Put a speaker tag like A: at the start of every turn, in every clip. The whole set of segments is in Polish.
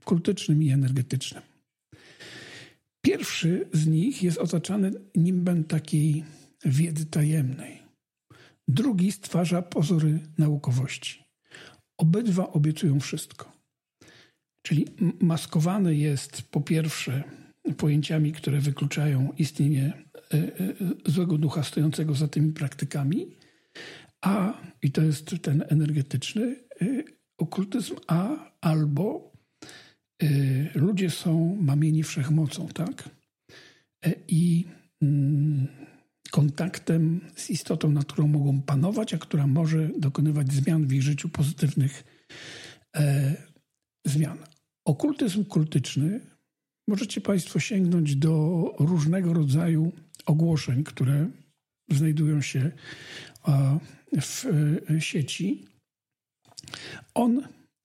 A: okultycznym i energetycznym. Pierwszy z nich jest otaczany nimbem takiej wiedzy tajemnej. Drugi stwarza pozory naukowości. Obydwa obiecują wszystko. Czyli maskowane jest po pierwsze pojęciami, które wykluczają istnienie złego ducha stojącego za tymi praktykami, i to jest ten energetyczny okultyzm, albo ludzie są mamieni wszechmocą, tak? I kontaktem z istotą, nad którą mogą panować, a która może dokonywać zmian w ich życiu, pozytywnych zmian. Okultyzm kultyczny możecie Państwo sięgnąć do różnego rodzaju ogłoszeń, które znajdują się w sieci. On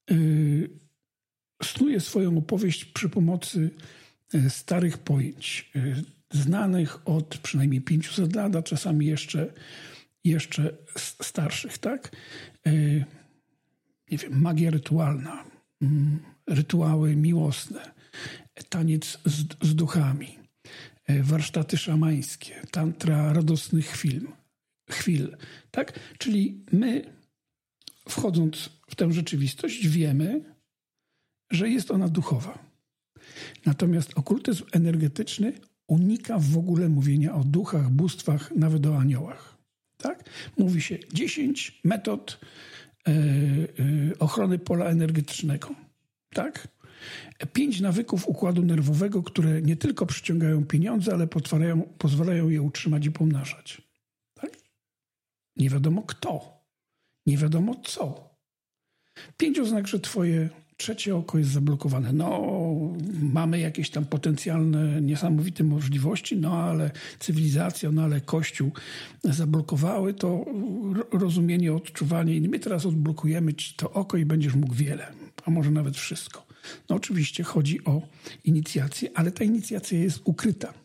A: snuje swoją opowieść przy pomocy starych pojęć, znanych od przynajmniej 500 lat, a czasami jeszcze starszych, tak? Nie wiem, magia rytualna, rytuały miłosne, taniec z duchami, warsztaty szamańskie, tantra radosnych chwil, tak? Czyli my, wchodząc w tę rzeczywistość, wiemy, że jest ona duchowa. Natomiast okultyzm energetyczny unika w ogóle mówienia o duchach, bóstwach, nawet o aniołach. Tak? Mówi się 10 metod ochrony pola energetycznego. Tak? 5 nawyków układu nerwowego, które nie tylko przyciągają pieniądze, ale pozwalają je utrzymać i pomnażać. Tak? Nie wiadomo kto. Nie wiadomo co. 5 oznak, że twoje trzecie oko jest zablokowane. Mamy jakieś tam potencjalne, niesamowite możliwości, ale cywilizacja, ale Kościół zablokowały to rozumienie, odczuwanie. I my teraz odblokujemy ci to oko i będziesz mógł wiele, a może nawet wszystko. Oczywiście chodzi o inicjację, ale ta inicjacja jest ukryta.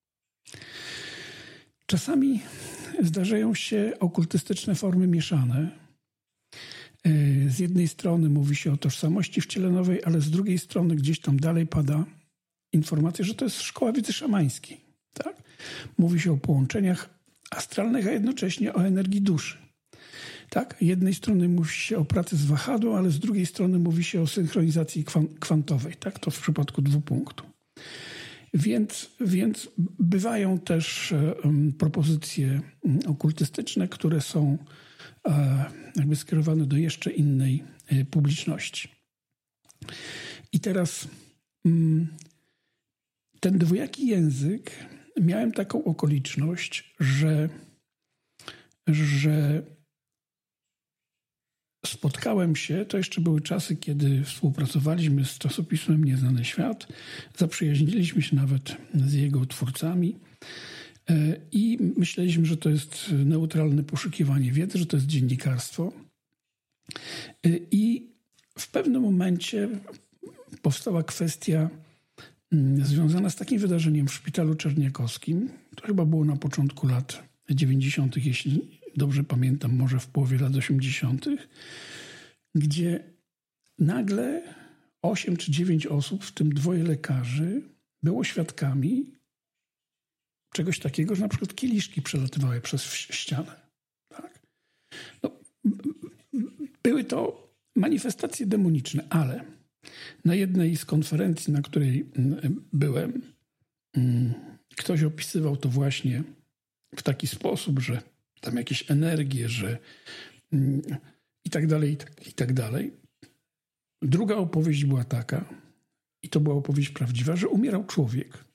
A: Czasami zdarzają się okultystyczne formy mieszane. Z jednej strony mówi się o tożsamości wcielenowej, ale z drugiej strony gdzieś tam dalej pada informacja, że to jest szkoła wiedzy szamańskiej. Tak? Mówi się o połączeniach astralnych, a jednocześnie o energii duszy. Tak? Z jednej strony mówi się o pracy z wahadłem, ale z drugiej strony mówi się o synchronizacji kwantowej. Tak? To w przypadku dwupunktu. Więc bywają też propozycje okultystyczne, które są jakby skierowane do jeszcze innej publiczności. I teraz ten dwojaki język, miałem taką okoliczność, że spotkałem się, to jeszcze były czasy, kiedy współpracowaliśmy z czasopismem Nieznany Świat, zaprzyjaźniliśmy się nawet z jego twórcami i myśleliśmy, że to jest neutralne poszukiwanie wiedzy, że to jest dziennikarstwo. I w pewnym momencie powstała kwestia związana z takim wydarzeniem w szpitalu czerniakowskim. To chyba było na początku lat 90., jeśli dobrze pamiętam, może w połowie lat 80., gdzie nagle 8 czy 9 osób, w tym 2 lekarzy, było świadkami czegoś takiego, że na przykład kieliszki przelatywały przez ścianę. Tak? Były to manifestacje demoniczne, ale na jednej z konferencji, na której byłem, ktoś opisywał to właśnie w taki sposób, że tam jakieś energie, że i tak dalej, i tak dalej. Druga opowieść była taka, i to była opowieść prawdziwa, że umierał człowiek,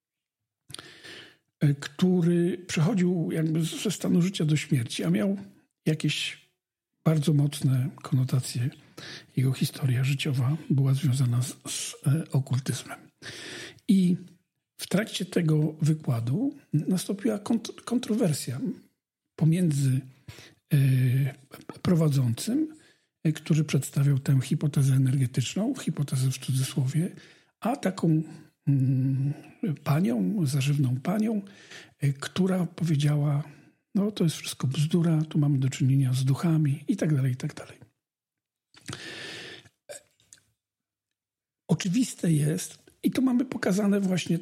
A: który przechodził jakby ze stanu życia do śmierci, a miał jakieś bardzo mocne konotacje. Jego historia życiowa była związana z okultyzmem. I w trakcie tego wykładu nastąpiła kontrowersja pomiędzy prowadzącym, który przedstawiał tę hipotezę energetyczną, hipotezę w cudzysłowie, a taką panią, zażywną panią, która powiedziała, to jest wszystko bzdura, tu mamy do czynienia z duchami i tak dalej, i tak dalej. oczywiste jest, i to mamy pokazane właśnie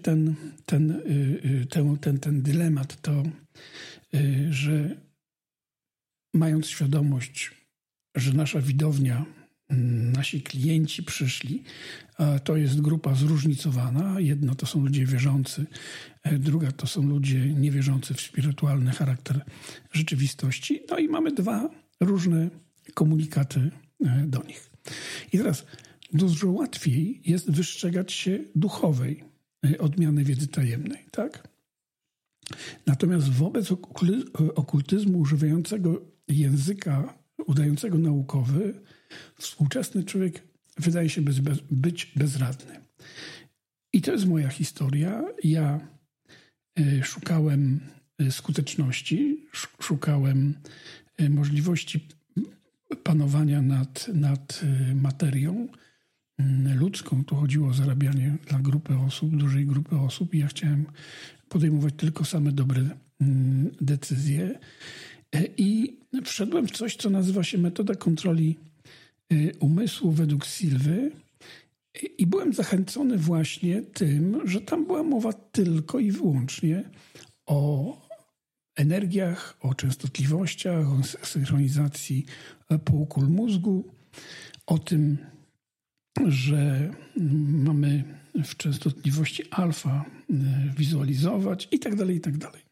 A: ten dylemat, to, że mając świadomość, że nasza widownia, nasi klienci przyszli, to jest grupa zróżnicowana. Jedna to są ludzie wierzący, druga to są ludzie niewierzący w spirytualny charakter rzeczywistości. No i mamy dwa różne komunikaty do nich. I teraz dużo łatwiej jest wystrzegać się duchowej odmiany wiedzy tajemnej, tak? Natomiast wobec okultyzmu używającego języka udającego naukowy, współczesny człowiek wydaje się być bezradny. I to jest moja historia. Ja szukałem skuteczności, szukałem możliwości panowania nad materią ludzką. Tu chodziło o zarabianie dla grupy osób, dużej grupy osób i ja chciałem podejmować tylko same dobre decyzje. I wszedłem w coś, co nazywa się metoda kontroli umysłu według Silwy i byłem zachęcony właśnie tym, że tam była mowa tylko i wyłącznie o energiach, o częstotliwościach, o synchronizacji półkul mózgu, o tym, że mamy w częstotliwości alfa wizualizować i tak dalej, i tak dalej.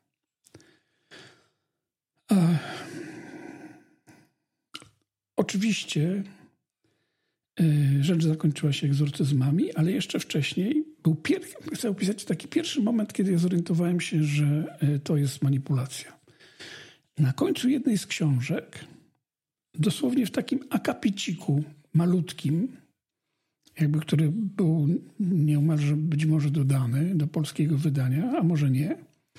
A: Oczywiście rzecz zakończyła się egzorcyzmami, ale jeszcze wcześniej chcę opisać taki pierwszy moment, kiedy ja zorientowałem się, że to jest manipulacja. Na końcu jednej z książek, dosłownie w takim akapiciku malutkim, który był nieomalże być może dodany do polskiego wydania, a może nie,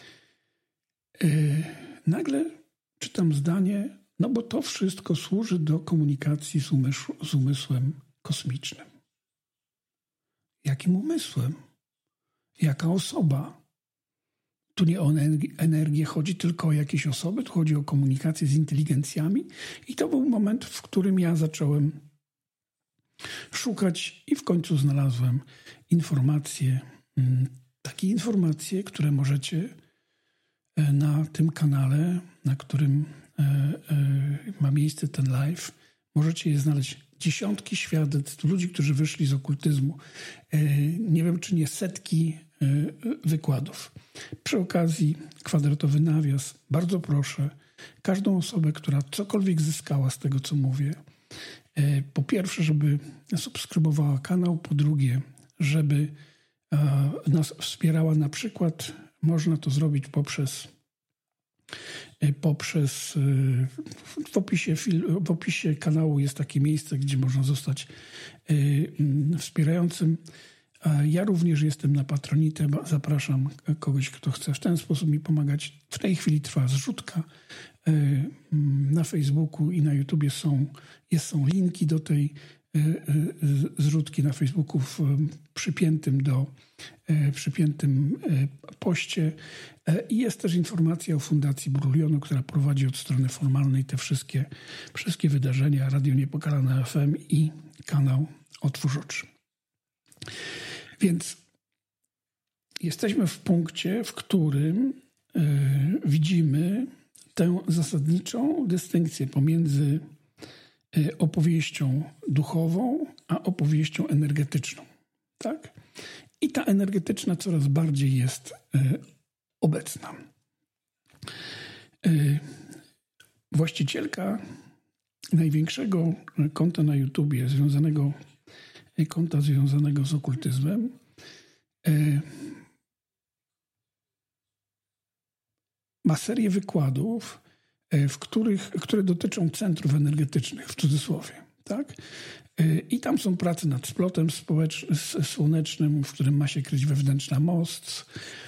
A: nagle czytam zdanie: no bo to wszystko służy do komunikacji z umysłem kosmicznym. Jakim umysłem? Jaka osoba? Tu nie o energię chodzi, tylko o jakieś osoby. Tu chodzi o komunikację z inteligencjami. I to był moment, w którym ja zacząłem szukać i w końcu znalazłem takie informacje, które możecie na tym kanale, na którym ma miejsce ten live, możecie je znaleźć. Dziesiątki świadectw, ludzi, którzy wyszli z okultyzmu. Nie wiem, czy nie setki wykładów. Przy okazji, kwadratowy nawias, bardzo proszę każdą osobę, która cokolwiek zyskała z tego, co mówię, po pierwsze, żeby subskrybowała kanał, po drugie, żeby nas wspierała. Na przykład można to zrobić poprzez w opisie kanału jest takie miejsce, gdzie można zostać wspierającym. Ja również jestem na Patronite. Zapraszam kogoś, kto chce w ten sposób mi pomagać. W tej chwili trwa zrzutka. Na Facebooku i na YouTubie są linki do tej zrzutki na Facebooku w przypiętym poście. I jest też informacja o Fundacji Brulionu, która prowadzi od strony formalnej te wszystkie wydarzenia, Radio Niepokalane FM i kanał Otwórz Oczy. Więc jesteśmy w punkcie, w którym widzimy tę zasadniczą dystynkcję pomiędzy opowieścią duchową a opowieścią energetyczną. Tak? I ta energetyczna coraz bardziej jest obecna. Właścicielka największego konta na YouTubie, konta związanego z okultyzmem, ma serię wykładów, które dotyczą centrów energetycznych, w cudzysłowie. Tak? I tam są prace nad splotem słonecznym, w którym ma się kryć wewnętrzna moc.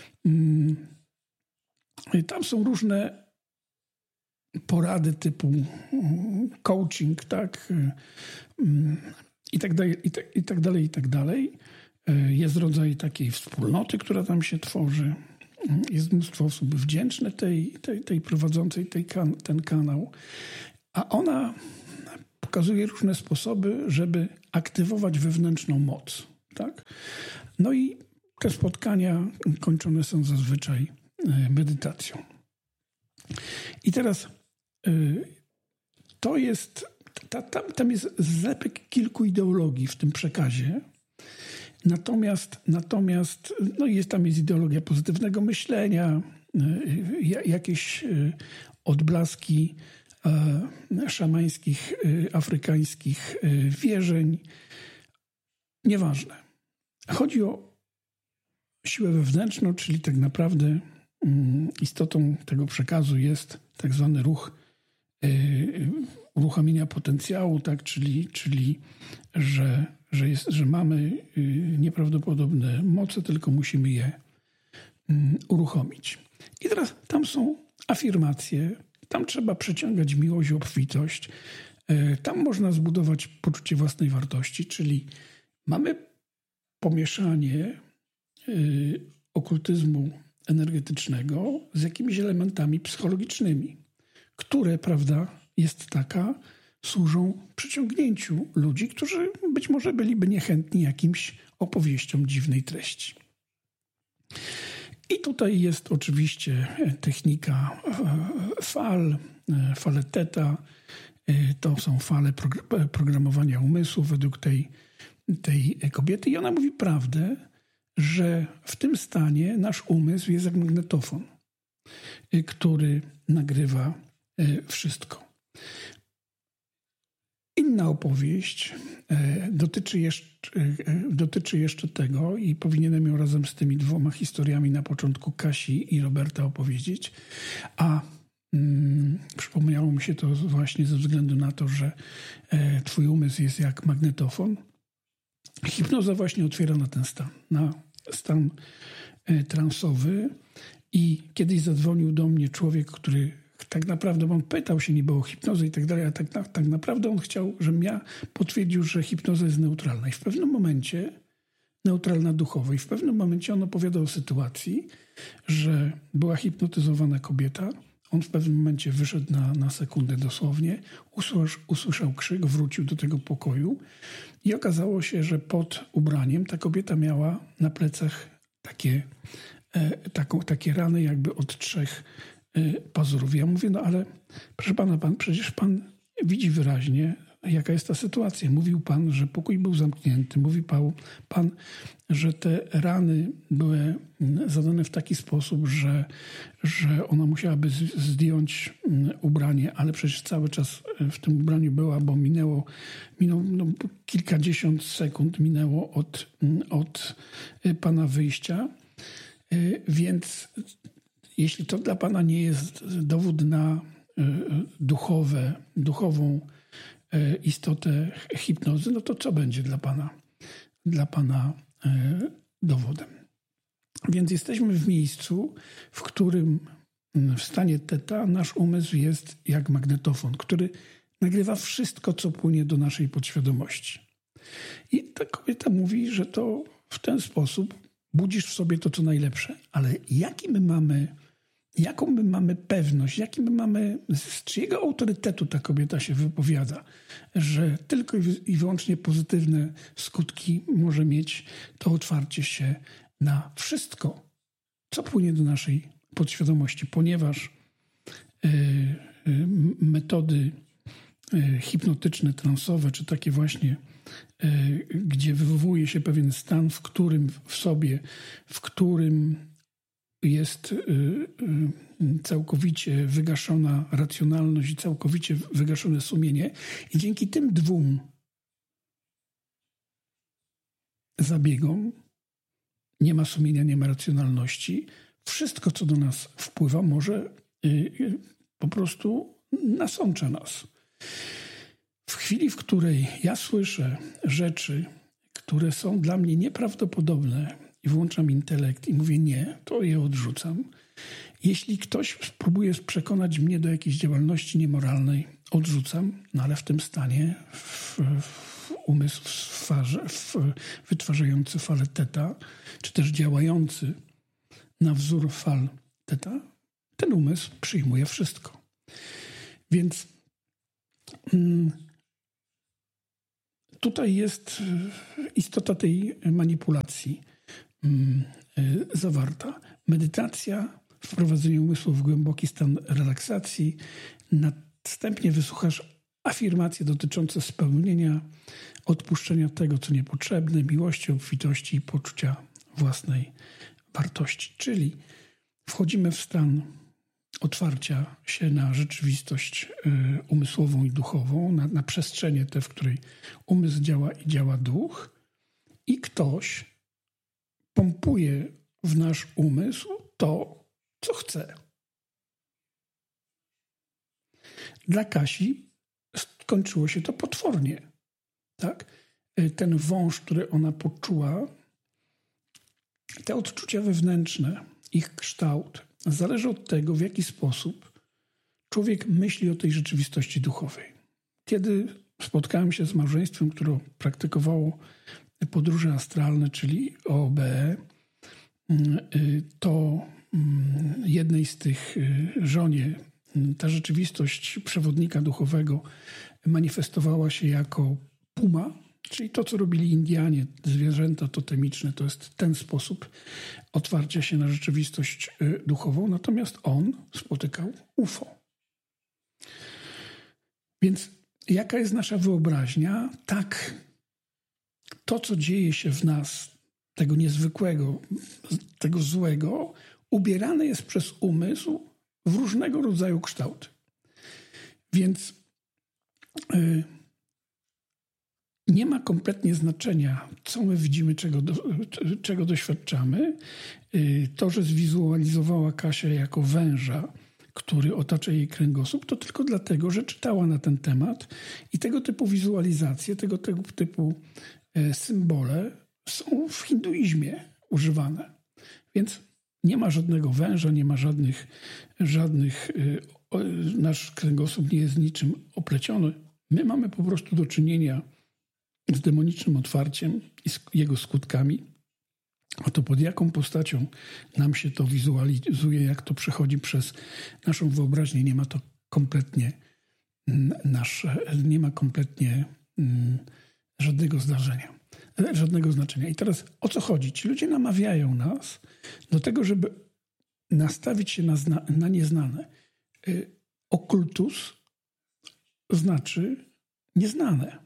A: Tam są różne porady typu coaching, tak? I tak dalej. Jest rodzaj takiej wspólnoty, która tam się tworzy. Jest mnóstwo osób wdzięczne tej prowadzącej ten kanał. A ona pokazuje różne sposoby, żeby aktywować wewnętrzną moc. Tak? No i te spotkania kończone są zazwyczaj medytacją. I teraz to jest, tam jest zlepek kilku ideologii w tym przekazie. Natomiast tam jest ideologia pozytywnego myślenia, jakieś odblaski szamańskich, afrykańskich wierzeń. Nieważne. Chodzi o siłę wewnętrzną, czyli tak naprawdę istotą tego przekazu jest tak zwany ruch uruchomienia potencjału, tak? czyli że mamy nieprawdopodobne moce, tylko musimy je uruchomić. I teraz tam są afirmacje, tam trzeba przeciągać miłość i obfitość, tam można zbudować poczucie własnej wartości, czyli mamy pomieszanie okultyzmu energetycznego z jakimiś elementami psychologicznymi, które, prawda, jest taka, służą przyciągnięciu ludzi, którzy być może byliby niechętni jakimś opowieściom dziwnej treści. I tutaj jest oczywiście technika fale Theta. To są fale programowania umysłu według tej kobiety. I ona mówi prawdę, że w tym stanie nasz umysł jest jak magnetofon, który nagrywa wszystko. Inna opowieść dotyczy jeszcze tego i powinienem ją razem z tymi dwoma historiami na początku Kasi i Roberta opowiedzieć, a przypomniało mi się to właśnie ze względu na to, że twój umysł jest jak magnetofon. Hipnoza właśnie otwiera na ten stan, na stan transowy i kiedyś zadzwonił do mnie człowiek, który tak naprawdę, on pytał się niby o hipnozę i tak dalej, a tak naprawdę on chciał, żebym ja potwierdził, że hipnoza jest neutralna. I w pewnym momencie, neutralna duchowo, i w pewnym momencie on opowiadał o sytuacji, że była hipnotyzowana kobieta, on w pewnym momencie wyszedł na sekundę dosłownie, usłyszał krzyk, wrócił do tego pokoju i okazało się, że pod ubraniem ta kobieta miała na plecach takie rany jakby od 3 pazurów. Ja mówię, no ale proszę pana, przecież pan widzi wyraźnie, jaka jest ta sytuacja. Mówił pan, że pokój był zamknięty. Mówił pan, że te rany były zadane w taki sposób, że ona musiałaby zdjąć ubranie, ale przecież cały czas w tym ubraniu była, bo minęło kilkadziesiąt sekund minęło od pana wyjścia. Więc jeśli to dla pana nie jest dowód na duchową istotę hipnozy, no to co będzie dla pana dowodem? Więc jesteśmy w miejscu, w którym w stanie Theta nasz umysł jest jak magnetofon, który nagrywa wszystko, co płynie do naszej podświadomości. I ta kobieta mówi, że to w ten sposób budzisz w sobie to, co najlepsze. Ale jaką my mamy pewność, z czyjego autorytetu ta kobieta się wypowiada, że tylko i wyłącznie pozytywne skutki może mieć to otwarcie się na wszystko, co płynie do naszej podświadomości, ponieważ metody hipnotyczne, transowe, czy takie właśnie, gdzie wywołuje się pewien stan, w którym jest całkowicie wygaszona racjonalność i całkowicie wygaszone sumienie. I dzięki tym 2 zabiegom, nie ma sumienia, nie ma racjonalności, wszystko, co do nas wpływa, może po prostu nasącza nas. W chwili, w której ja słyszę rzeczy, które są dla mnie nieprawdopodobne i włączam intelekt i mówię nie, to je odrzucam. Jeśli ktoś spróbuje przekonać mnie do jakiejś działalności niemoralnej, odrzucam, no ale w tym stanie umysł wytwarzający falę Theta, czy też działający na wzór fal Theta, ten umysł przyjmuje wszystko. Więc tutaj jest istota tej manipulacji zawarta. Medytacja, wprowadzenie umysłu w głęboki stan relaksacji. Następnie wysłuchasz afirmacje dotyczące spełnienia, odpuszczenia tego, co niepotrzebne, miłości, obfitości i poczucia własnej wartości. Czyli wchodzimy w stan otwarcia się na rzeczywistość umysłową i duchową, na przestrzenie te, w której umysł działa i działa duch, i ktoś pompuje w nasz umysł to, co chce. Dla Kasi skończyło się to potwornie. Tak? Ten wąż, który ona poczuła, te odczucia wewnętrzne, ich kształt, zależy od tego, w jaki sposób człowiek myśli o tej rzeczywistości duchowej. Kiedy spotkałem się z małżeństwem, które praktykowało podróże astralne, czyli OBE, to jednej z tych żonie ta rzeczywistość przewodnika duchowego manifestowała się jako puma, czyli to, co robili Indianie, zwierzęta totemiczne, to jest ten sposób otwarcia się na rzeczywistość duchową, natomiast on spotykał UFO. Więc jaka jest nasza wyobraźnia? Tak, to, co dzieje się w nas, tego niezwykłego, tego złego, ubierane jest przez umysł w różnego rodzaju kształty. Więc nie ma kompletnie znaczenia, co my widzimy, czego doświadczamy. To, że zwizualizowała Kasia jako węża, który otacza jej kręgosłup, to tylko dlatego, że czytała na ten temat i tego typu wizualizacje, tego typu symbole są w hinduizmie używane. Więc nie ma żadnego węża, nie ma żadnych nasz kręgosłup nie jest niczym opleciony. My mamy po prostu do czynienia z demonicznym otwarciem i z jego skutkami. A to pod jaką postacią nam się to wizualizuje, jak to przechodzi przez naszą wyobraźnię, nie ma to kompletnie żadnego znaczenia. I teraz o co chodzi? Ci ludzie namawiają nas do tego, żeby nastawić się na nieznane. Okultus znaczy nieznane.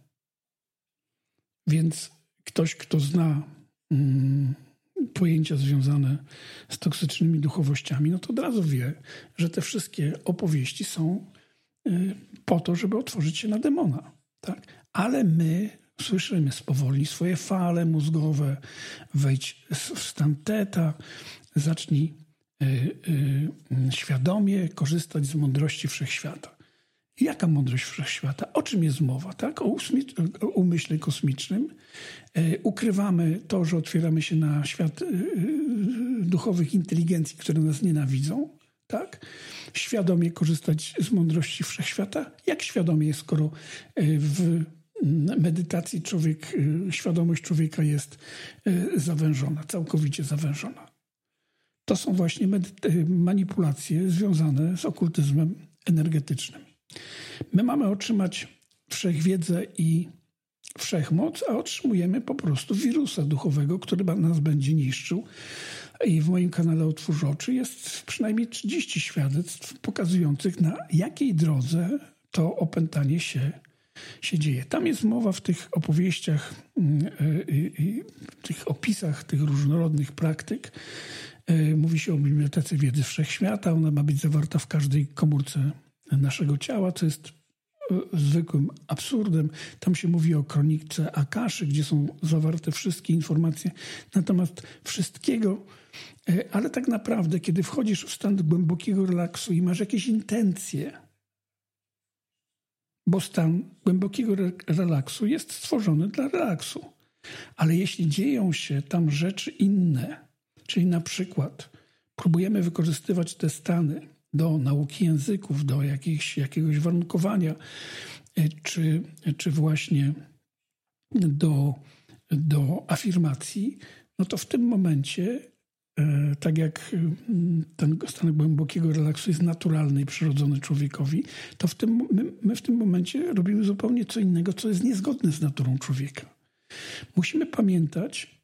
A: Więc ktoś, kto zna pojęcia związane z toksycznymi duchowościami, no to od razu wie, że te wszystkie opowieści są po to, żeby otworzyć się na demona. Tak? Ale my słyszymy spowolnij swoje fale mózgowe, wejdź w stan teta, zacznij świadomie korzystać z mądrości wszechświata. Jaka mądrość wszechświata? O czym jest mowa? Tak? O umyśle kosmicznym. Ukrywamy to, że otwieramy się na świat duchowych inteligencji, które nas nienawidzą. Tak? Świadomie korzystać z mądrości wszechświata. Jak świadomie, skoro w medytacji świadomość człowieka jest zawężona, całkowicie zawężona. To są właśnie manipulacje związane z okultyzmem energetycznym. My mamy otrzymać wszechwiedzę i wszechmoc, a otrzymujemy po prostu wirusa duchowego, który nas będzie niszczył. I w moim kanale Otwórz Oczy jest przynajmniej 30 świadectw pokazujących, na jakiej drodze to opętanie się dzieje. Tam jest mowa w tych opowieściach, tych opisach tych różnorodnych praktyk. Mówi się o bibliotece wiedzy wszechświata. Ona ma być zawarta w każdej komórce naszego ciała, co jest zwykłym absurdem. Tam się mówi o kronice Akaszy, gdzie są zawarte wszystkie informacje na temat wszystkiego, ale tak naprawdę, kiedy wchodzisz w stan głębokiego relaksu i masz jakieś intencje, bo stan głębokiego relaksu jest stworzony dla relaksu. Ale jeśli dzieją się tam rzeczy inne, czyli na przykład próbujemy wykorzystywać te stany do nauki języków, do jakiegoś warunkowania, czy właśnie do afirmacji, no to w tym momencie tak jak ten stan głębokiego relaksu jest naturalny i przyrodzony człowiekowi, to my w tym momencie robimy zupełnie co innego, co jest niezgodne z naturą człowieka. Musimy pamiętać,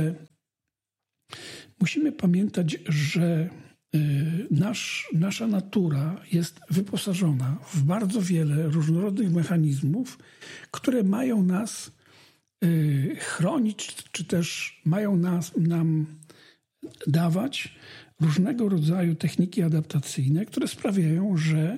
A: że nasza natura jest wyposażona w bardzo wiele różnorodnych mechanizmów, które mają nas chronić, czy też mają nam dawać różnego rodzaju techniki adaptacyjne, które sprawiają, że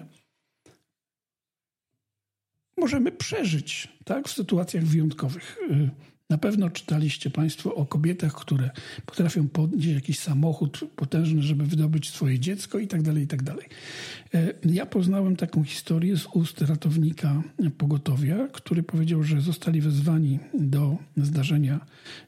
A: możemy przeżyć, tak, w sytuacjach wyjątkowych. Na pewno czytaliście Państwo o kobietach, które potrafią podnieść jakiś samochód potężny, żeby wydobyć swoje dziecko i tak dalej, i tak dalej. Ja poznałem taką historię z ust ratownika pogotowia, który powiedział, że zostali wezwani do zdarzenia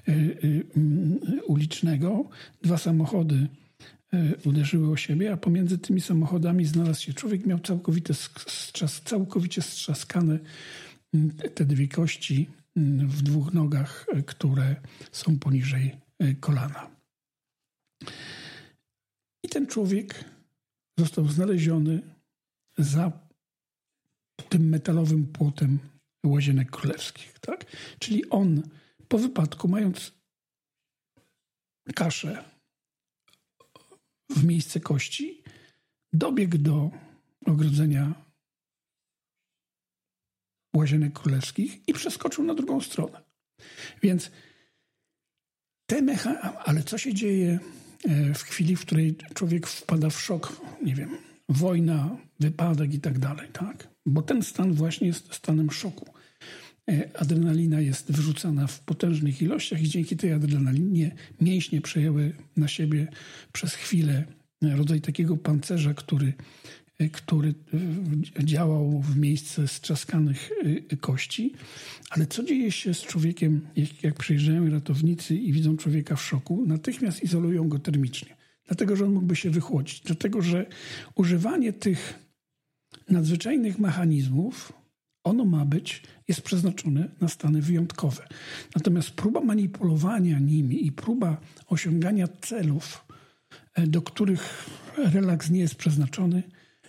A: ulicznego. 2 samochody uderzyły o siebie, a pomiędzy tymi samochodami znalazł się człowiek, miał całkowicie strzaskane te 2 kości w 2 nogach, które są poniżej kolana. I ten człowiek został znaleziony za tym metalowym płotem Łazienek Królewskich. Tak? Czyli on po wypadku, mając kaszę w miejsce kości, dobiegł do ogrodzenia Łazienek Królewskich i przeskoczył na drugą stronę. Więc ale co się dzieje w chwili, w której człowiek wpada w szok, nie wiem, wojna, wypadek i tak dalej, tak? Bo ten stan właśnie jest stanem szoku. Adrenalina jest wyrzucana w potężnych ilościach i dzięki tej adrenalinie mięśnie przejęły na siebie przez chwilę rodzaj takiego pancerza, który działał w miejsce strzaskanych kości. Ale co dzieje się z człowiekiem, jak przyjeżdżają ratownicy i widzą człowieka w szoku? Natychmiast izolują go termicznie, dlatego że on mógłby się wychłodzić. Dlatego że używanie tych nadzwyczajnych mechanizmów, jest przeznaczone na stany wyjątkowe. Natomiast próba manipulowania nimi i próba osiągania celów, do których relaks nie jest przeznaczony,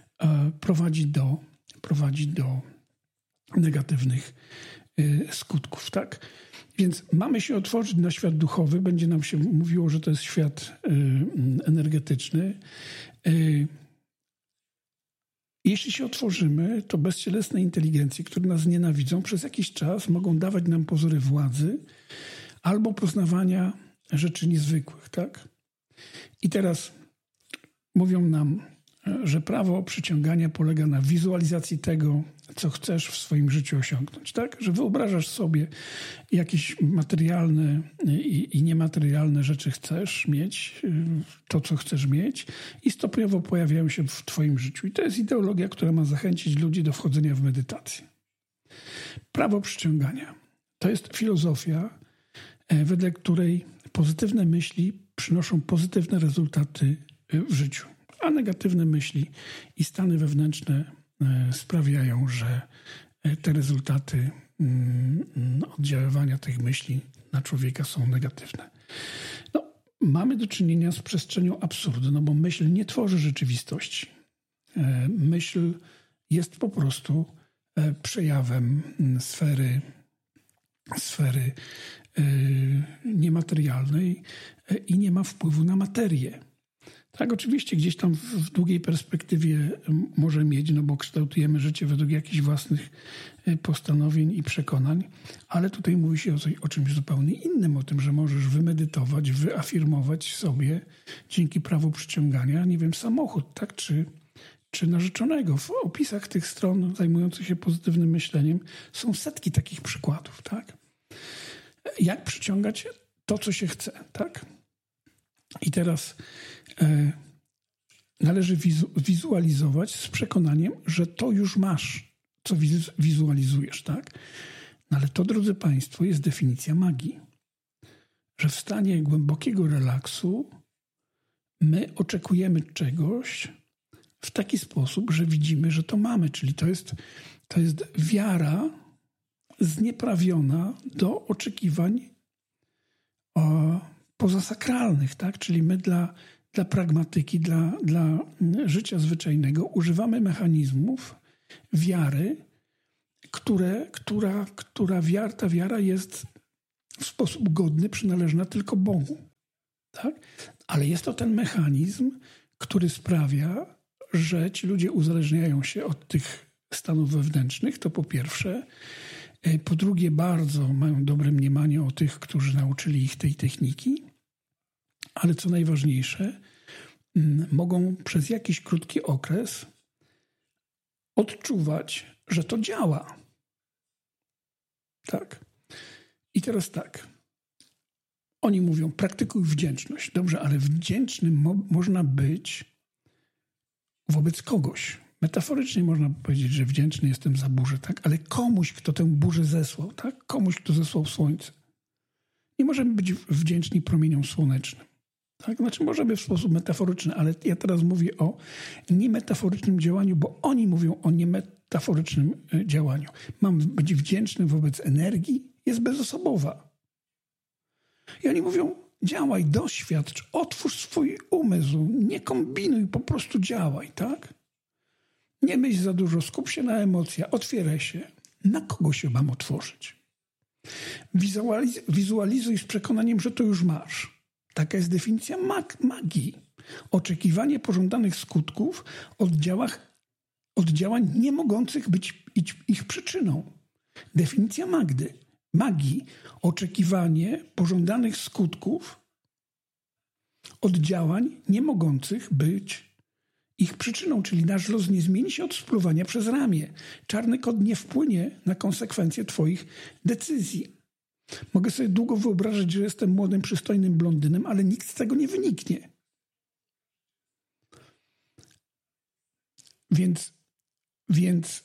A: prowadzi do negatywnych skutków. Tak? Więc mamy się otworzyć na świat duchowy. Będzie nam się mówiło, że to jest świat energetyczny. Jeśli się otworzymy, to bezcielesne inteligencje, które nas nienawidzą, przez jakiś czas mogą dawać nam pozory władzy albo poznawania rzeczy niezwykłych. Tak? I teraz mówią nam, że prawo przyciągania polega na wizualizacji tego, co chcesz w swoim życiu osiągnąć. Tak? Że wyobrażasz sobie jakieś materialne i niematerialne rzeczy chcesz mieć, to, co chcesz mieć i stopniowo pojawiają się w twoim życiu. I to jest ideologia, która ma zachęcić ludzi do wchodzenia w medytację. Prawo przyciągania to jest filozofia, wedle której pozytywne myśli przynoszą pozytywne rezultaty w życiu, a negatywne myśli i stany wewnętrzne sprawiają, że te rezultaty oddziaływania tych myśli na człowieka są negatywne. Mamy do czynienia z przestrzenią absurdu, bo myśl nie tworzy rzeczywistości. Myśl jest po prostu przejawem sfery niematerialnej i nie ma wpływu na materię. Tak, oczywiście gdzieś tam w długiej perspektywie może mieć, bo kształtujemy życie według jakichś własnych postanowień i przekonań, ale tutaj mówi się o czymś zupełnie innym, o tym, że możesz wymedytować, wyafirmować sobie dzięki prawu przyciągania, nie wiem, samochód, tak, czy narzeczonego. W opisach tych stron zajmujących się pozytywnym myśleniem są setki takich przykładów, tak. Jak przyciągać to, co się chce, tak? I teraz należy wizualizować z przekonaniem, że to już masz, co wizualizujesz, tak? Ale to, drodzy Państwo, jest definicja magii. Że w stanie głębokiego relaksu my oczekujemy czegoś w taki sposób, że widzimy, że to mamy. Czyli to jest wiara znieprawiona do oczekiwań pozasakralnych, tak? Czyli my dla pragmatyki, dla życia zwyczajnego używamy mechanizmów wiary, ta wiara jest w sposób godny przynależna tylko Bogu. Tak? Ale jest to ten mechanizm, który sprawia, że ci ludzie uzależniają się od tych stanów wewnętrznych, to po pierwsze. Po drugie, bardzo mają dobre mniemanie o tych, którzy nauczyli ich tej techniki. Ale co najważniejsze, mogą przez jakiś krótki okres odczuwać, że to działa. Tak. I teraz tak. Oni mówią, praktykuj wdzięczność. Dobrze, ale wdzięcznym można być wobec kogoś. Metaforycznie można powiedzieć, że wdzięczny jestem za burzę, tak? Ale komuś, kto tę burzę zesłał, tak? Komuś, kto zesłał słońce. Nie możemy być wdzięczni promieniom słonecznym. Tak? Znaczy możemy w sposób metaforyczny, ale ja teraz mówię o niemetaforycznym działaniu, bo oni mówią o niemetaforycznym działaniu. Mam być wdzięczny wobec energii, jest bezosobowa. I oni mówią, działaj, doświadcz, otwórz swój umysł, nie kombinuj, po prostu działaj, tak? Nie myśl za dużo, skup się na emocjach, otwieraj się. Na kogo się mam otworzyć? Wizualizuj z przekonaniem, że to już masz. Taka jest definicja magii. Oczekiwanie pożądanych skutków od działań nie mogących być ich przyczyną. Definicja magii. Oczekiwanie pożądanych skutków od działań nie mogących być ich przyczyną, czyli nasz los nie zmieni się od spluwania przez ramię. Czarny kot nie wpłynie na konsekwencje twoich decyzji. Mogę sobie długo wyobrażać, że jestem młodym, przystojnym blondynem, ale nikt z tego nie wyniknie. Więc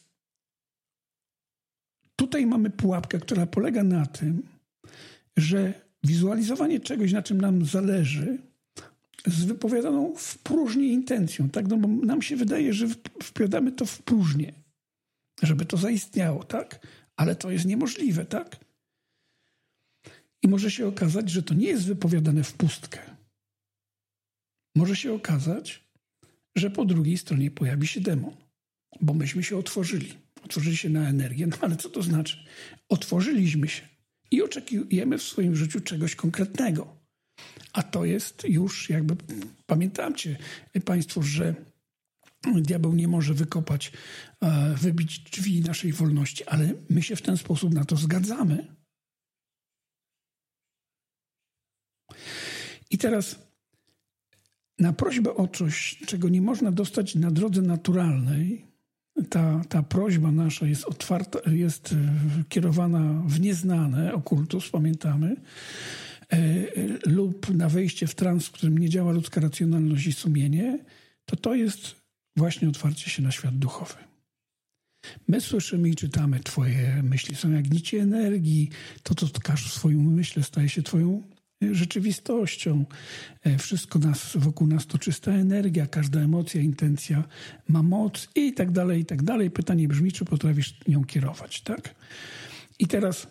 A: tutaj mamy pułapkę, która polega na tym, że wizualizowanie czegoś, na czym nam zależy, z wypowiadaną w próżni intencją, tak? No bo nam się wydaje, że wpowiadamy to w próżnię, żeby to zaistniało, tak? Ale to jest niemożliwe, tak? I może się okazać, że to nie jest wypowiadane w pustkę. Może się okazać, że po drugiej stronie pojawi się demon, bo myśmy się otworzyli. Otworzyli się na energię. No ale co to znaczy? Otworzyliśmy się i oczekujemy w swoim życiu czegoś konkretnego. A to jest już jakby, pamiętajcie Państwo, że diabeł nie może wybić drzwi naszej wolności, ale my się w ten sposób na to zgadzamy. I teraz na prośbę o coś, czego nie można dostać na drodze naturalnej, ta prośba nasza jest otwarta, jest kierowana w nieznane, okultus, pamiętamy, lub na wejście w trans, w którym nie działa ludzka racjonalność i sumienie, to jest właśnie otwarcie się na świat duchowy. My słyszymy i czytamy, twoje myśli są jak nici energii, to co tkasz w swoim umyśle staje się twoją rzeczywistością. Wszystko wokół nas to czysta energia, każda emocja, intencja ma moc i tak dalej, i tak dalej. Pytanie brzmi, czy potrafisz nią kierować, tak? I teraz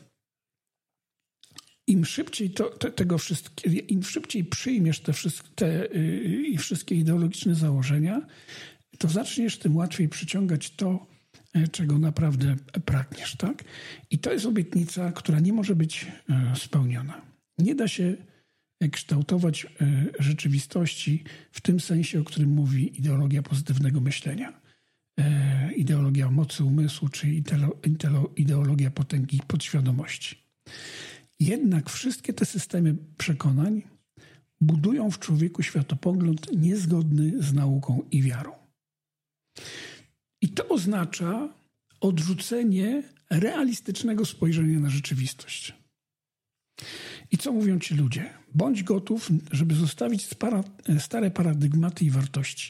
A: im szybciej im szybciej przyjmiesz te wszystkie ideologiczne założenia, to zaczniesz tym łatwiej przyciągać to, czego naprawdę pragniesz, tak? I to jest obietnica, która nie może być spełniona. Nie da się kształtować rzeczywistości w tym sensie, o którym mówi ideologia pozytywnego myślenia. Ideologia mocy umysłu, czy ideologia potęgi podświadomości. Jednak wszystkie te systemy przekonań budują w człowieku światopogląd niezgodny z nauką i wiarą. I to oznacza odrzucenie realistycznego spojrzenia na rzeczywistość. I co mówią ci ludzie? Bądź gotów, żeby zostawić stare paradygmaty i wartości.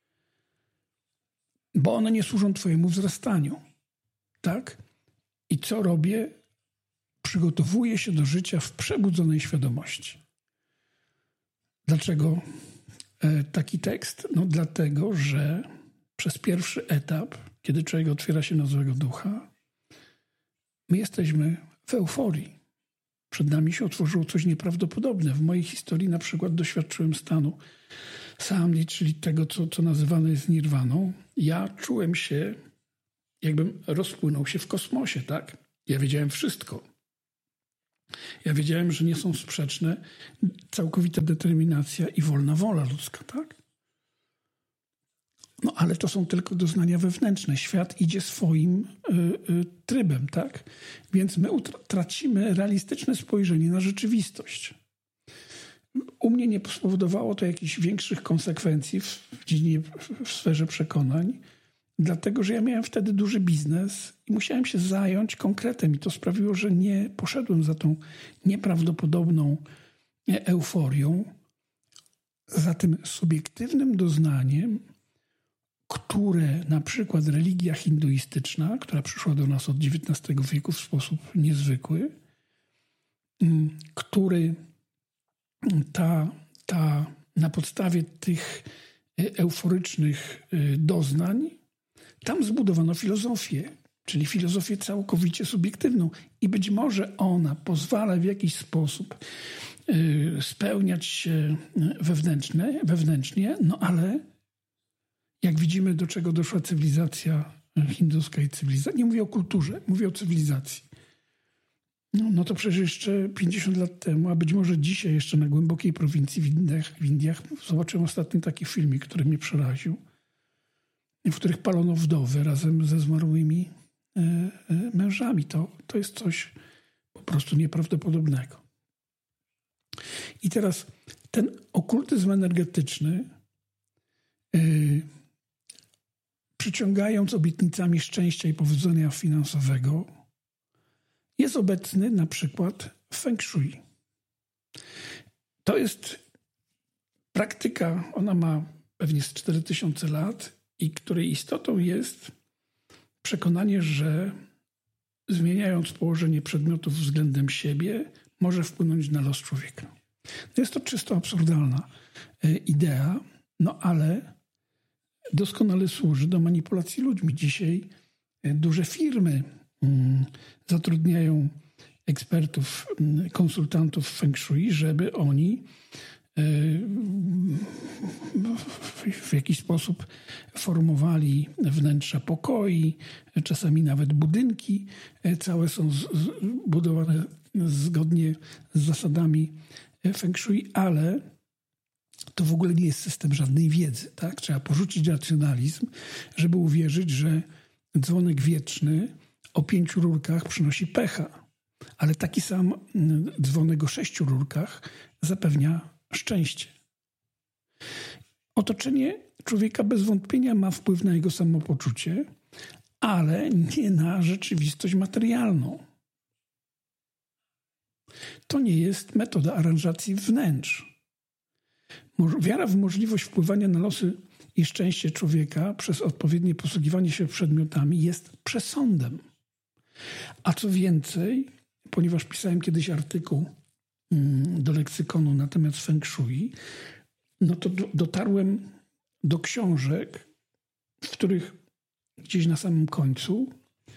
A: Bo one nie służą twojemu wzrastaniu. Tak? I co robię? Przygotowuję się do życia w przebudzonej świadomości. Dlaczego taki tekst? No dlatego, że przez pierwszy etap, kiedy człowiek otwiera się na złego ducha, my jesteśmy w euforii. Przed nami się otworzyło coś nieprawdopodobne. W mojej historii na przykład doświadczyłem stanu Samdhi, czyli tego, co nazywane jest nirwaną. Ja czułem się, jakbym rozpłynął się w kosmosie, tak? Ja wiedziałem wszystko. Ja wiedziałem, że nie są sprzeczne całkowita determinacja i wolna wola ludzka, tak? No ale to są tylko doznania wewnętrzne. Świat idzie swoim trybem, tak? Więc my tracimy realistyczne spojrzenie na rzeczywistość. U mnie nie spowodowało to jakichś większych konsekwencji w dziedzinie, w sferze przekonań, dlatego że ja miałem wtedy duży biznes i musiałem się zająć konkretem i to sprawiło, że nie poszedłem za tą nieprawdopodobną euforią, za tym subiektywnym doznaniem, które na przykład religia hinduistyczna, która przyszła do nas od XIX wieku w sposób niezwykły, który na podstawie tych euforycznych doznań tam zbudowano filozofię, czyli filozofię całkowicie subiektywną i być może ona pozwala w jakiś sposób spełniać się wewnętrznie, no ale jak widzimy, do czego doszła cywilizacja hinduska i cywilizacja, nie mówię o kulturze, mówię o cywilizacji. No to przecież jeszcze 50 lat temu, a być może dzisiaj jeszcze na głębokiej prowincji w Indiach zobaczyłem ostatnio taki filmik, który mnie przeraził, w których palono wdowy razem ze zmarłymi mężami. To jest coś po prostu nieprawdopodobnego. I teraz ten okultyzm energetyczny, przyciągając obietnicami szczęścia i powodzenia finansowego, jest obecny na przykład w Feng Shui. To jest praktyka, ona ma pewnie z 4000 lat i której istotą jest przekonanie, że zmieniając położenie przedmiotów względem siebie, może wpłynąć na los człowieka. Jest to czysto absurdalna idea, no ale doskonale służy do manipulacji ludźmi. Dzisiaj duże firmy zatrudniają ekspertów, konsultantów Feng Shui, żeby oni w jakiś sposób formowali wnętrza pokoi, czasami nawet budynki. Całe są budowane zgodnie z zasadami Feng Shui, ale to w ogóle nie jest system żadnej wiedzy. Tak? Trzeba porzucić racjonalizm, żeby uwierzyć, że dzwonek wieczny o 5 rurkach przynosi pecha, ale taki sam dzwonek o 6 rurkach zapewnia szczęście. Otoczenie człowieka bez wątpienia ma wpływ na jego samopoczucie, ale nie na rzeczywistość materialną. To nie jest metoda aranżacji wnętrz. Wiara w możliwość wpływania na losy i szczęście człowieka przez odpowiednie posługiwanie się przedmiotami jest przesądem. A co więcej, ponieważ pisałem kiedyś artykuł do leksykonu na temat Feng Shui, no to dotarłem do książek, w których gdzieś na samym końcu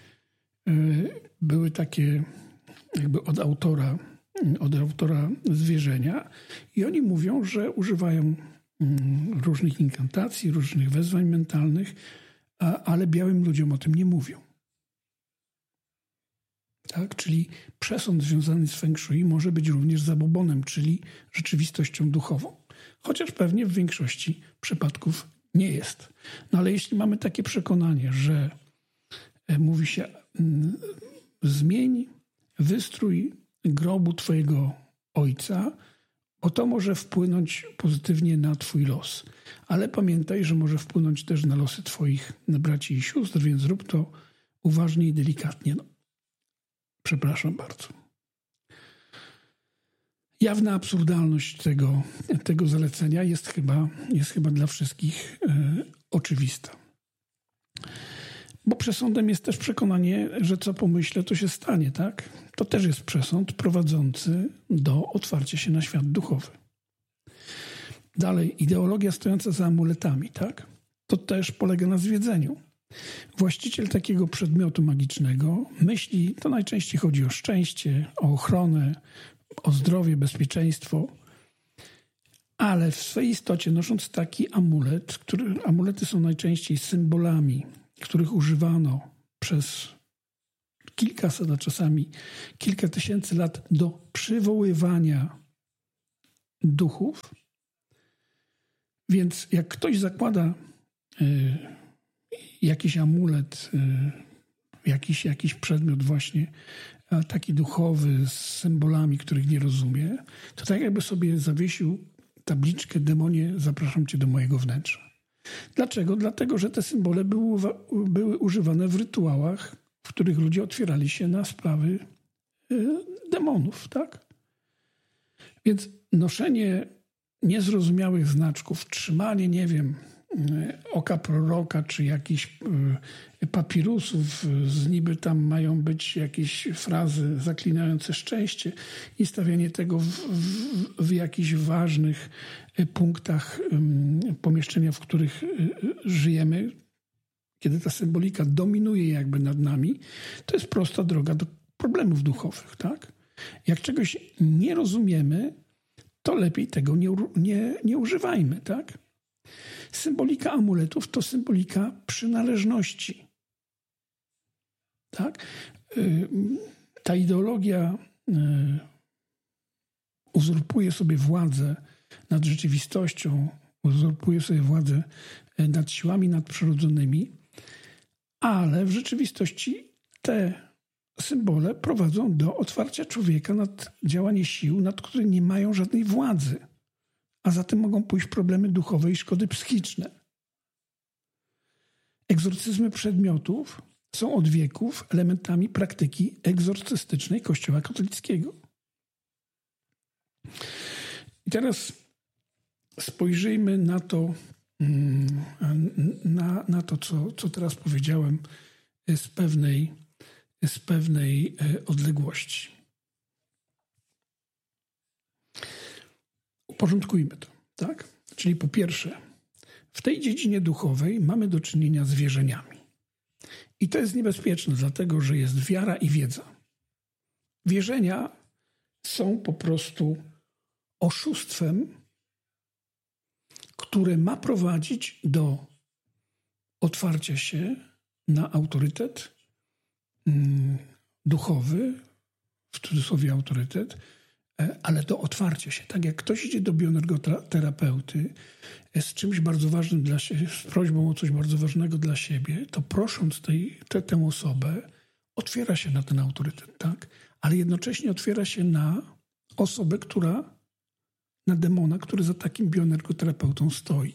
A: były takie jakby od autora zwierzenia i oni mówią, że używają różnych inkantacji, różnych wezwań mentalnych, ale białym ludziom o tym nie mówią. Tak? Czyli przesąd związany z Feng Shui może być również zabobonem, czyli rzeczywistością duchową. Chociaż pewnie w większości przypadków nie jest. No ale jeśli mamy takie przekonanie, że mówi się zmień wystrój grobu twojego ojca, bo to może wpłynąć pozytywnie na twój los. Ale pamiętaj, że może wpłynąć też na losy twoich braci i sióstr, więc zrób to uważnie i delikatnie. No, przepraszam bardzo. Jawna absurdalność tego zalecenia jest chyba dla wszystkich oczywista. Bo przesądem jest też przekonanie, że co pomyślę, to się stanie, tak? To też jest przesąd prowadzący do otwarcia się na świat duchowy. Dalej, ideologia stojąca za amuletami, tak? To też polega na zwiedzeniu. Właściciel takiego przedmiotu magicznego myśli, to najczęściej chodzi o szczęście, o ochronę, o zdrowie, bezpieczeństwo, ale w swej istocie nosząc taki amulet, amulety są najczęściej symbolami, których używano przez kilkaset, a czasami kilka tysięcy lat do przywoływania duchów. Więc jak ktoś zakłada jakiś amulet, jakiś przedmiot właśnie taki duchowy z symbolami, których nie rozumie, to tak jakby sobie zawiesił tabliczkę: demonie, zapraszam cię do mojego wnętrza. Dlaczego? Dlatego, że te symbole były używane w rytuałach, w których ludzie otwierali się na sprawy demonów, tak? Więc noszenie niezrozumiałych znaczków, trzymanie, nie wiem, oka proroka, czy jakichś papirusów, z niby tam mają być jakieś frazy zaklinające szczęście i stawianie tego w jakichś ważnych punktach pomieszczenia, w których żyjemy, kiedy ta symbolika dominuje jakby nad nami, to jest prosta droga do problemów duchowych, tak? Jak czegoś nie rozumiemy, to lepiej tego nie używajmy, tak? Symbolika amuletów to symbolika przynależności. Tak? Ta ideologia uzurpuje sobie władzę nad rzeczywistością, uzurpuje sobie władzę nad siłami nadprzyrodzonymi, ale w rzeczywistości te symbole prowadzą do otwarcia człowieka nad działanie sił, nad które nie mają żadnej władzy. A zatem mogą pójść problemy duchowe i szkody psychiczne. Egzorcyzmy przedmiotów są od wieków elementami praktyki egzorcystycznej Kościoła katolickiego. I teraz spojrzyjmy na to, co teraz powiedziałem, z pewnej odległości. Uporządkujmy to, tak? Czyli po pierwsze, w tej dziedzinie duchowej mamy do czynienia z wierzeniami. I to jest niebezpieczne, dlatego że jest wiara i wiedza. Wierzenia są po prostu oszustwem, które ma prowadzić do otwarcia się na autorytet duchowy, w cudzysłowie autorytet, ale do otwarcia się. Tak jak ktoś idzie do bioenergoterapeuty z czymś bardzo ważnym dla siebie, z prośbą o coś bardzo ważnego dla siebie, to prosząc tę osobę, otwiera się na ten autorytet, tak? Ale jednocześnie otwiera się na osobę, na demona, który za takim bioenergoterapeutą stoi.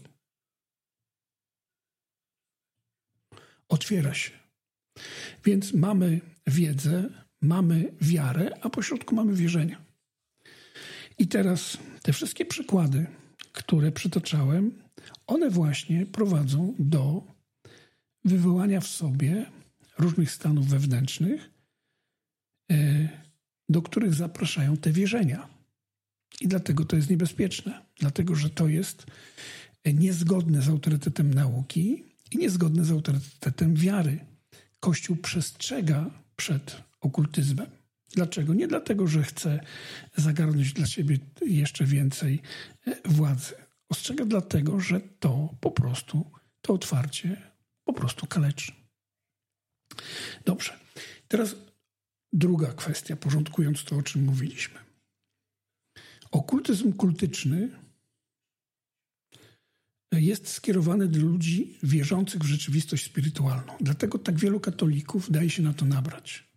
A: Otwiera się. Więc mamy wiedzę, mamy wiarę, a pośrodku mamy wierzenia. I teraz te wszystkie przykłady, które przytaczałem, one właśnie prowadzą do wywołania w sobie różnych stanów wewnętrznych, do których zapraszają te wierzenia. I dlatego to jest niebezpieczne. Dlatego, że to jest niezgodne z autorytetem nauki i niezgodne z autorytetem wiary. Kościół przestrzega przed okultyzmem. Dlaczego? Nie dlatego, że chce zagarnąć dla siebie jeszcze więcej władzy. Ostrzega dlatego, że to otwarcie po prostu kaleczy. Dobrze. Teraz druga kwestia, porządkując to, o czym mówiliśmy. Okultyzm kultyczny jest skierowany do ludzi wierzących w rzeczywistość spirytualną. Dlatego tak wielu katolików daje się na to nabrać.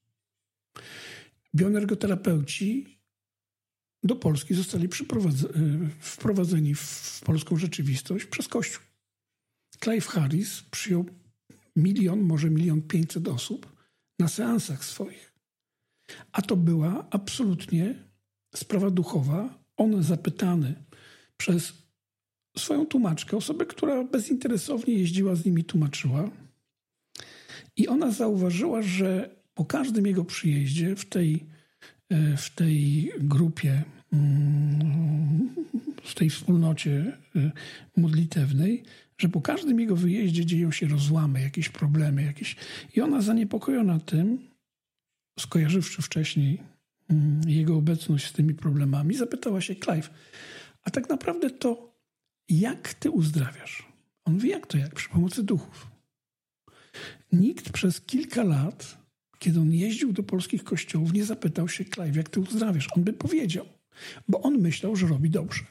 A: Bioenergoterapeuci do Polski zostali wprowadzeni w polską rzeczywistość przez Kościół. Clive Harris przyjął 1 000 000, może 1 500 000 osób na seansach swoich. A to była absolutnie sprawa duchowa. On zapytany przez swoją tłumaczkę, osobę, która bezinteresownie jeździła z nimi, tłumaczyła. I ona zauważyła, że po każdym jego przyjeździe w tej grupie w tej wspólnocie modlitewnej, że po każdym jego wyjeździe dzieją się rozłamy, jakieś problemy, jakieś. I ona zaniepokojona tym, skojarzywszy wcześniej jego obecność z tymi problemami, zapytała się: Clive, a tak naprawdę to jak ty uzdrawiasz? On mówi: jak to jak? Przy pomocy duchów. Nikt przez kilka lat, kiedy on jeździł do polskich kościołów, nie zapytał się: Clive, jak ty uzdrawiasz? On by powiedział, bo on myślał, że robi dobrze.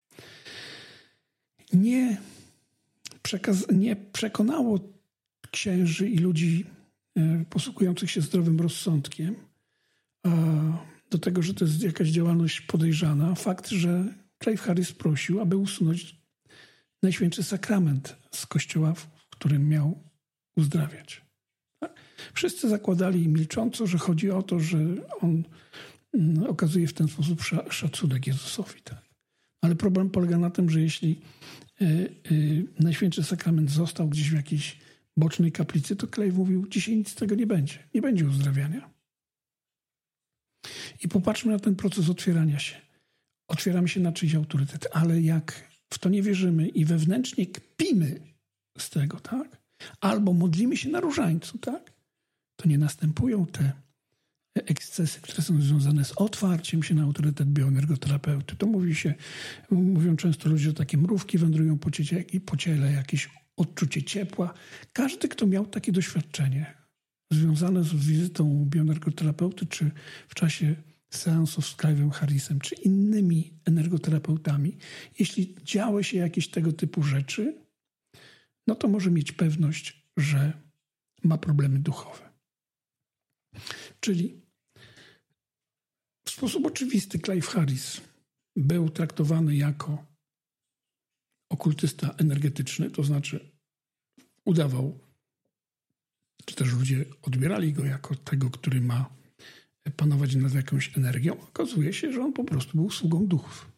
A: Nie przekonało księży i ludzi posługujących się zdrowym rozsądkiem do tego, że to jest jakaś działalność podejrzana. Fakt, że Clive Harris prosił, aby usunąć Najświętszy Sakrament z kościoła, w którym miał uzdrawiać. Tak? Wszyscy zakładali milcząco, że chodzi o to, że on okazuje w ten sposób szacunek Jezusowi. Tak? Ale problem polega na tym, że jeśli Najświętszy Sakrament został gdzieś w jakiejś bocznej kaplicy, to Clive mówił: dzisiaj nic z tego nie będzie. Nie będzie uzdrawiania. I popatrzmy na ten proces otwierania się. Otwieramy się na czyjś autorytet, ale jak w to nie wierzymy i wewnętrznie kpimy z tego, tak? Albo modlimy się na różańcu, tak? To nie następują te ekscesy, które są związane z otwarciem się na autorytet bioenergoterapeuty. To mówią często ludzie, że takie mrówki wędrują po ciele, jakieś odczucie ciepła. Każdy, kto miał takie doświadczenie związane z wizytą bioenergoterapeuty, czy w czasie seansów z Clive'em Harrisem, czy innymi energoterapeutami, jeśli działy się jakieś tego typu rzeczy, no to może mieć pewność, że ma problemy duchowe. Czyli w sposób oczywisty Clive Harris był traktowany jako okultysta energetyczny, to znaczy udawał, czy też ludzie odbierali go jako tego, który ma panować nad jakąś energią. Okazuje się, że on po prostu był sługą duchów.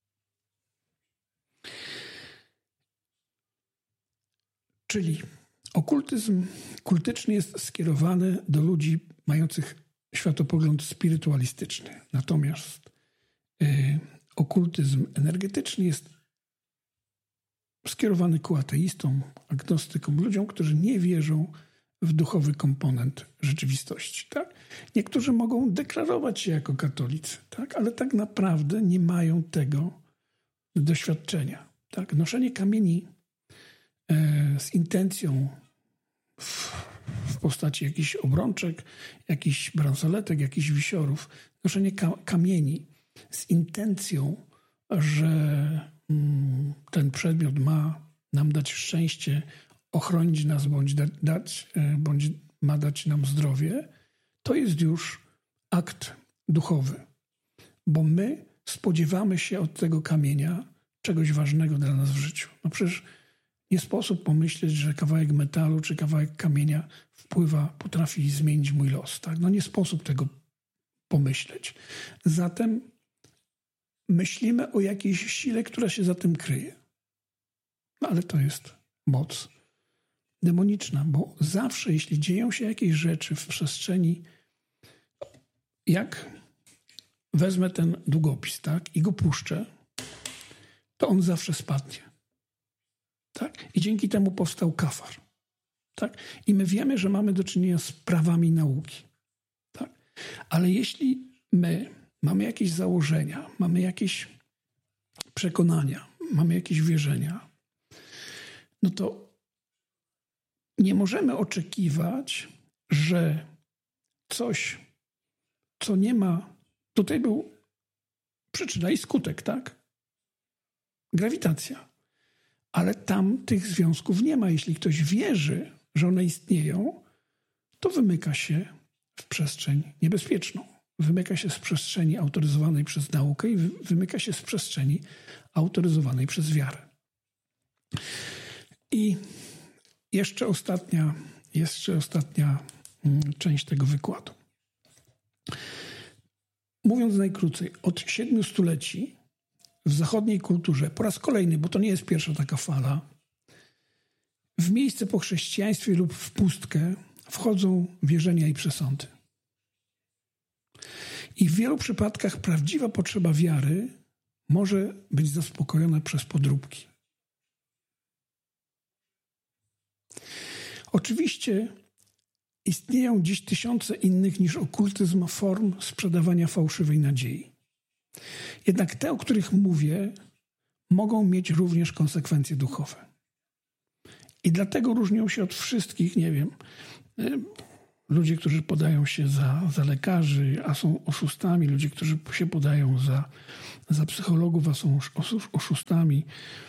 A: Czyli okultyzm kultyczny jest skierowany do ludzi mających światopogląd spirytualistyczny. Natomiast okultyzm energetyczny jest skierowany ku ateistom, agnostykom, ludziom, którzy nie wierzą w duchowy komponent rzeczywistości. Tak? Niektórzy mogą deklarować się jako katolicy, tak? Ale tak naprawdę nie mają tego doświadczenia. Tak? Noszenie kamieni z intencją w postaci jakichś obrączek, jakichś bransoletek, jakichś wisiorów, noszenie kamieni z intencją, że ten przedmiot ma nam dać szczęście, ochronić nas, bądź ma dać nam zdrowie, to jest już akt duchowy. Bo my spodziewamy się od tego kamienia czegoś ważnego dla nas w życiu. No przecież nie sposób pomyśleć, że kawałek metalu czy kawałek kamienia potrafi zmienić mój los. Tak? No nie sposób tego pomyśleć. Zatem myślimy o jakiejś sile, która się za tym kryje. No ale to jest moc demoniczna, bo zawsze, jeśli dzieją się jakieś rzeczy w przestrzeni, jak wezmę ten długopis, tak, i go puszczę, to on zawsze spadnie. Tak? I dzięki temu powstał kafar. Tak? I my wiemy, że mamy do czynienia z prawami nauki. Tak? Ale jeśli my mamy jakieś założenia, mamy jakieś przekonania, mamy jakieś wierzenia, no to nie możemy oczekiwać, że coś, co nie ma... Tutaj był przyczyna i skutek, tak? Grawitacja. Ale tam tych związków nie ma. Jeśli ktoś wierzy, że one istnieją, to wymyka się w przestrzeń niebezpieczną. Wymyka się z przestrzeni autoryzowanej przez naukę i wymyka się z przestrzeni autoryzowanej przez wiarę. I jeszcze ostatnia część tego wykładu. Mówiąc najkrócej, od 7 stuleci w zachodniej kulturze, po raz kolejny, bo to nie jest pierwsza taka fala, w miejsce po chrześcijaństwie lub w pustkę wchodzą wierzenia i przesądy. I w wielu przypadkach prawdziwa potrzeba wiary może być zaspokojona przez podróbki. Oczywiście istnieją dziś tysiące innych niż okultyzm form sprzedawania fałszywej nadziei. Jednak te, o których mówię, mogą mieć również konsekwencje duchowe. I dlatego różnią się od wszystkich, ludzie, którzy podają się za lekarzy, a są oszustami, ludzie, którzy się podają za psychologów, a są oszustami.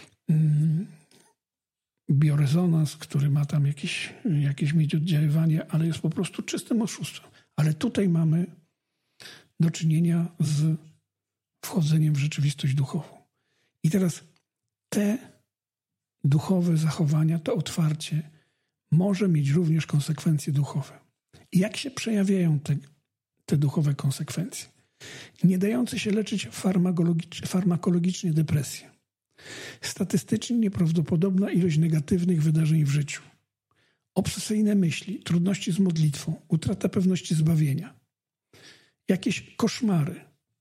A: Biorezonans, który ma tam jakieś mieć oddziaływanie, ale jest po prostu czystym oszustwem. Ale tutaj mamy do czynienia z wchodzeniem w rzeczywistość duchową. I teraz te duchowe zachowania, to otwarcie może mieć również konsekwencje duchowe. I jak się przejawiają te duchowe konsekwencje? Nie dające się leczyć farmakologicznie depresję. Statystycznie nieprawdopodobna ilość negatywnych wydarzeń w życiu. Obsesyjne myśli, trudności z modlitwą, utrata pewności zbawienia. Jakieś koszmary.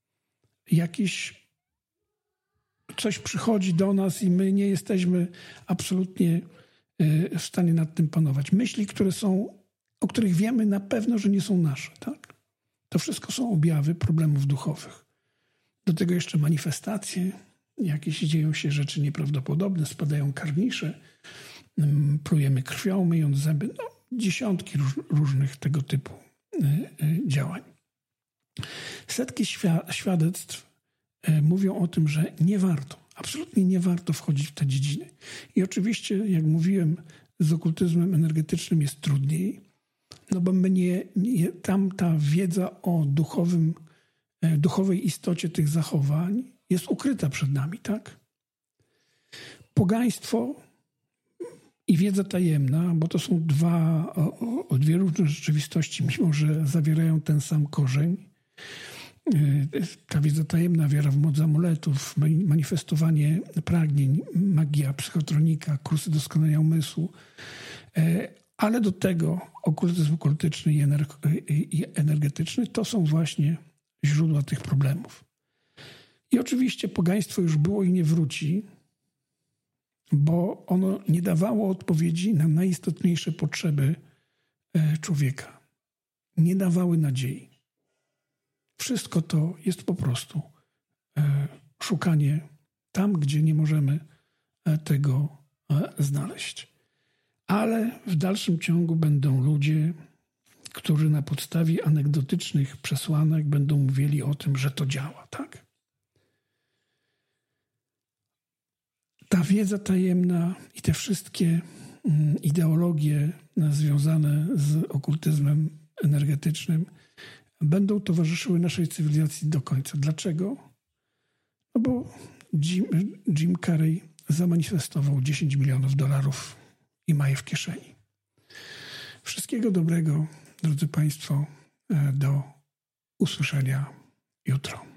A: Coś przychodzi do nas i my nie jesteśmy absolutnie w stanie nad tym panować. Myśli, o których wiemy na pewno, że nie są nasze. Tak? To wszystko są objawy problemów duchowych. Do tego jeszcze manifestacje. Jakieś dzieją się rzeczy nieprawdopodobne, spadają karnisze, plujemy krwią, myjąc zęby. Dziesiątki różnych tego typu działań. Setki świadectw mówią o tym, że absolutnie nie warto wchodzić w te dziedziny. I oczywiście, jak mówiłem, z okultyzmem energetycznym jest trudniej, bo tam ta wiedza o duchowej istocie tych zachowań jest ukryta przed nami, tak? Pogaństwo i wiedza tajemna, bo to są dwie różne rzeczywistości, mimo że zawierają ten sam korzeń. Ta wiedza tajemna, wiara w moc amuletów, manifestowanie pragnień, magia, psychotronika, kursy doskonalenia umysłu, ale do tego okultyzm okultyczny i energetyczny to są właśnie źródła tych problemów. I oczywiście pogaństwo już było i nie wróci, bo ono nie dawało odpowiedzi na najistotniejsze potrzeby człowieka. Nie dawały nadziei. Wszystko to jest po prostu szukanie tam, gdzie nie możemy tego znaleźć. Ale w dalszym ciągu będą ludzie, którzy na podstawie anegdotycznych przesłanek będą mówili o tym, że to działa, tak? Ta wiedza tajemna i te wszystkie ideologie związane z okultyzmem energetycznym będą towarzyszyły naszej cywilizacji do końca. Dlaczego? No bo Jim Carrey zamanifestował $10 milionów i ma je w kieszeni. Wszystkiego dobrego, drodzy Państwo. Do usłyszenia jutro.